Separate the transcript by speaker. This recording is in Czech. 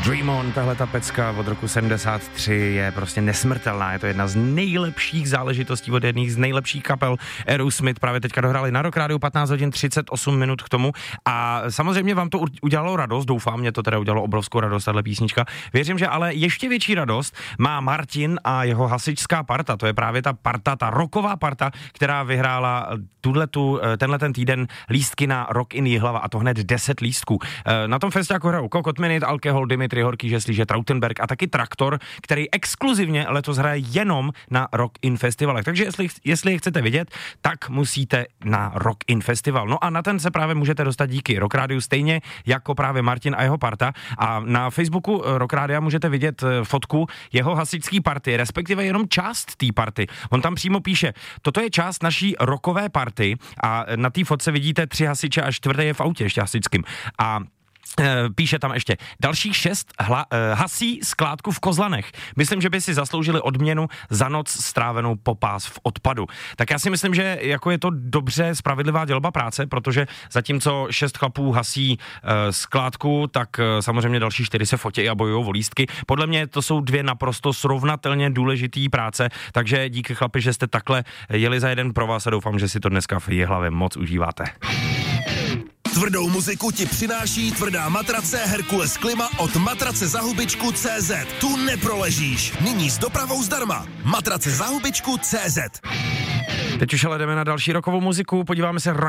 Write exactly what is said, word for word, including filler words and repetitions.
Speaker 1: Dream On, tahle ta pecka od roku sedmdesát tři je prostě nesmrtelná, je to jedna z nejlepších záležitostí od jedných z nejlepších kapel. Aerosmith právě teďka dohráli na Rock Rádiu patnáct hodin třicet osm minut k tomu a samozřejmě vám to udělalo radost, doufám, mě to teda udělalo obrovskou radost, tahle písnička. Věřím, že ale ještě větší radost má Martin a jeho hasičská parta, to je právě ta parta, ta rocková parta, která vyhrála tuhletu, tenhle ten týden lístky na Rock in Jihlava a to hned deset lístků. Na tom festiáku hrajou Kokot Minute, Alkohol, Dimitri Horký, Žesliže, Trautenberg a taky Traktor, který exkluzivně letos hraje jenom na Rock in festivalech. Takže jestli, jestli je chcete vidět, tak musíte na Rock in festival. No a na ten se právě můžete dostat díky Rock Rádiu stejně jako právě Martin a jeho parta. A na Facebooku Rock Rádia můžete vidět fotku jeho hasičský party, respektive jenom část té party. On tam přímo píše, toto je část naší rockové party a na té fotce vidíte tři hasiče a čtvrtý je v autě ještě hasičským. A píše tam ještě, dalších šest hla, uh, hasí skládku v Kozlanech. Myslím, že by si zasloužili odměnu za noc strávenou po pás v odpadu. Tak já si myslím, že jako je to dobře spravedlivá dělba práce, protože zatímco šest chlapů hasí uh, skládku, tak uh, samozřejmě další čtyři se fotí a bojují o lístky. Podle mě to jsou dvě naprosto srovnatelně důležitý práce, takže díky chlapi, že jste takhle jeli za jeden pro vás a doufám, že si to dneska v Jihlavě moc užíváte.
Speaker 2: Tvrdou muziku ti přináší tvrdá matrace Herkules Klima od matrace za hubičku tečka cé zet. Tu neproležíš. Nyní s dopravou zdarma. Matrace za hubičku tečka cé zet.
Speaker 1: Teď už ale jdeme na další rockovou muziku, podíváme se